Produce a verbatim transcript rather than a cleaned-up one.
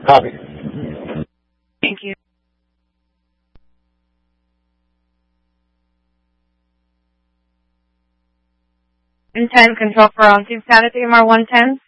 Copy. Thank you. And ten, control for on-team status, A M R one ten.